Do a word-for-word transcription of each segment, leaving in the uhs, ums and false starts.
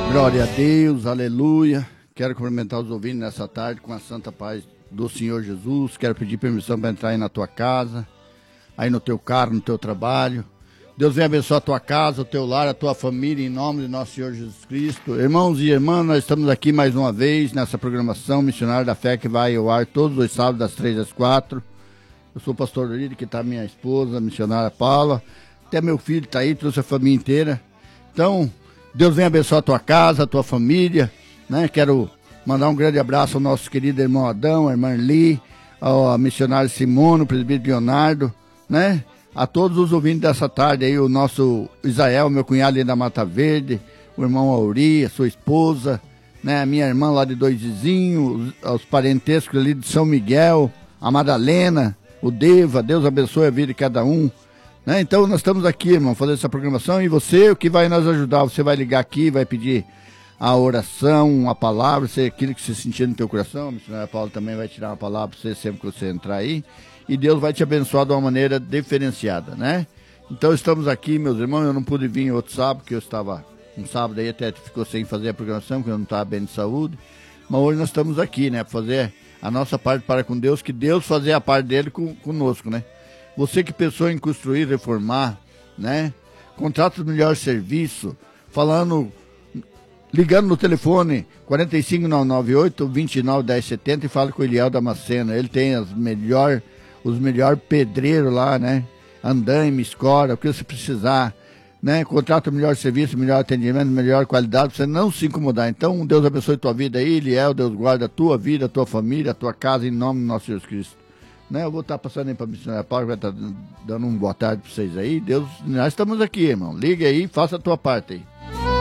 Glória a Deus, aleluia. Quero cumprimentar os ouvintes nessa tarde com a santa paz do Senhor Jesus. Quero pedir permissão para entrar aí na tua casa, aí no teu carro, no teu trabalho. Deus venha abençoar a tua casa, o teu lar, a tua família, em nome de nosso Senhor Jesus Cristo. Irmãos e irmãs, nós estamos aqui mais uma vez nessa programação Missionário da Fé, que vai ao ar todos os sábados das três às quatro. Eu sou o pastor Lírio, que está minha esposa, a missionária Paula. Até meu filho está aí, trouxe a família inteira. Então, Deus venha abençoar a tua casa, a tua família, né? Quero mandar um grande abraço ao nosso querido irmão Adão, a irmã Li, ao missionário Simone, o presbítero Leonardo, né? A todos os ouvintes dessa tarde aí, o nosso Israel, meu cunhado ali da Mata Verde, o irmão Auri, a sua esposa, né? A minha irmã lá de Dois Vizinhos, os, os parentescos ali de São Miguel, a Madalena, o Deva, Deus abençoe a vida de cada um. Né? Então nós estamos aqui, irmão, fazendo essa programação, e você, o que vai nos ajudar, você vai ligar aqui, vai pedir a oração, a palavra, você, aquilo que você sentir no teu coração, a missionária Paula também vai tirar uma palavra para você sempre que você entrar aí, e Deus vai te abençoar de uma maneira diferenciada, né? Então estamos aqui, meus irmãos, eu não pude vir outro sábado, porque eu estava, um sábado aí até ficou sem fazer a programação, porque eu não estava bem de saúde, mas hoje nós estamos aqui, né, para fazer a nossa parte para com Deus, que Deus fazer a parte dele com, conosco, né? Você que pensou em construir, reformar, né? Contrata o melhor serviço, falando, ligando no telefone quatro cinco nove nove oito, dois nove um zero sete zero e fala com o Eliel Damasceno. Ele tem as melhor, os melhores pedreiros lá, né? Andaime, escora, o que você precisar, né? Contrata o melhor serviço, melhor atendimento, melhor qualidade, pra você não se incomodar. Então, Deus abençoe a tua vida aí, Eliel, Deus guarda a tua vida, a tua família, a tua casa, em nome do nosso Jesus Cristo. Né, eu vou estar passando aí para a missionária Paula, vai estar dando uma boa tarde para vocês aí. Deus, nós estamos aqui, irmão. Liga aí, faça a tua parte aí.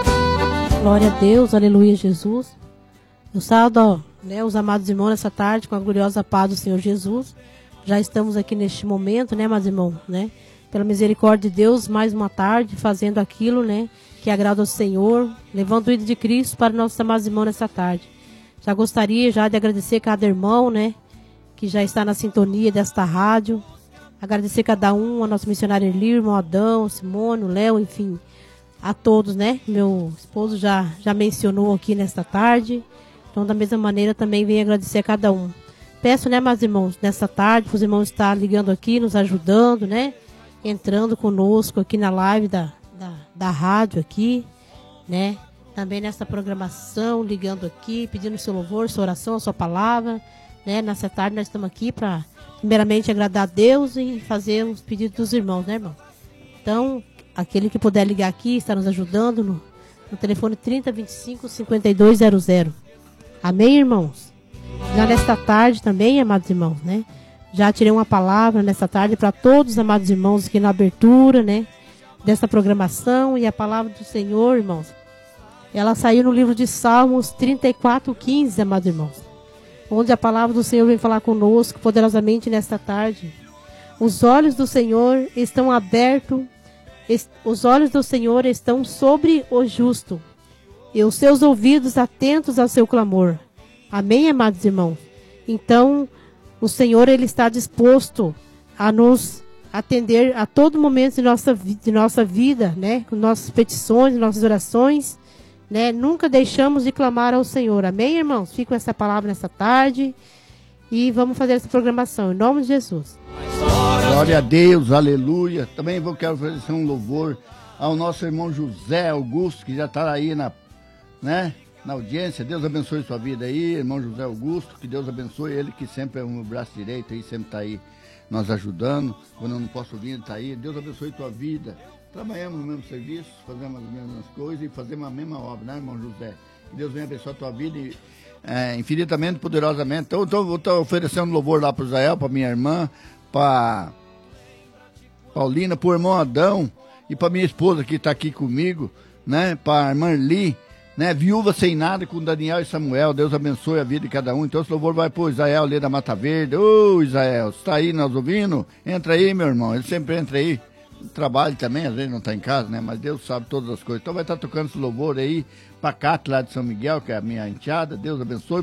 Glória a Deus, aleluia, Jesus. Eu saúdo, né, os amados irmãos nessa tarde com a gloriosa paz do Senhor Jesus. Já estamos aqui neste momento, né, amados irmãos, né? Pela misericórdia de Deus, mais uma tarde, fazendo aquilo, né, que agrada ao Senhor, levando o ídolo de Cristo para nossos amados irmãos nessa tarde. Já gostaria já de agradecer cada irmão, né, que já está na sintonia desta rádio. Agradecer cada um, a nossa missionária Eli, irmão Adão, Simone, o Léo, enfim, a todos, né? Meu esposo já, já mencionou aqui nesta tarde. Então, da mesma maneira, também venho agradecer a cada um. Peço, né, meus irmãos, nessa tarde, para os irmãos estar ligando aqui, nos ajudando, né? Entrando conosco aqui na live da, da, da rádio aqui, né? Também nessa programação, ligando aqui, pedindo seu louvor, sua oração, a sua palavra. Né? Nessa tarde nós estamos aqui para, primeiramente, agradar a Deus e fazer os pedidos dos irmãos, né, irmão? Então, aquele que puder ligar aqui, está nos ajudando no, no telefone trinta, vinte e cinco, cinquenta e dois zero zero. Amém, irmãos? Já nesta tarde também, amados irmãos, né? Já tirei uma palavra nesta tarde para todos os amados irmãos aqui na abertura, né? Dessa programação, e a palavra do Senhor, irmãos, ela saiu no livro de Salmos trinta e quatro, quinze, amados irmãos, onde a palavra do Senhor vem falar conosco poderosamente nesta tarde. Os olhos do Senhor estão abertos, est- os olhos do Senhor estão sobre o justo, e os seus ouvidos atentos ao seu clamor. Amém, amados irmãos? Então, o Senhor, ele está disposto a nos atender a todo momento de nossa, vi- de nossa vida, né? Com nossas petições, nossas orações, né? Nunca deixamos de clamar ao Senhor. Amém, irmãos? Fica com essa palavra nessa tarde e vamos fazer essa programação em nome de Jesus. Glória a Deus, aleluia. Também vou quero oferecer um louvor ao nosso irmão José Augusto, que já está aí na, né, na audiência. Deus abençoe sua vida aí, irmão José Augusto, que Deus abençoe ele, que sempre é o meu braço direito aí, sempre está aí nos ajudando. Quando eu não posso vir, ele está aí. Deus abençoe tua vida. Trabalhamos no mesmo serviço, fazemos as mesmas coisas e fazemos a mesma obra, né, irmão José? Que Deus venha abençoar a tua vida e, é, infinitamente, poderosamente. Então, então vou estar oferecendo louvor lá para o Israel, para minha irmã, para Paulina, para o irmão Adão e para minha esposa que está aqui comigo, né? Para a irmã Li, né? Viúva sem nada com Daniel e Samuel. Deus abençoe a vida de cada um. Então esse louvor vai para o Israel ali da Mata Verde. Ô, Israel, você está aí nos ouvindo? Entra aí, meu irmão. Ele sempre entra aí. Trabalho também, às vezes não está em casa, né? Mas Deus sabe todas as coisas. Então vai estar tocando esse louvor aí para Cátia lá de São Miguel, que é a minha enteada. Deus abençoe.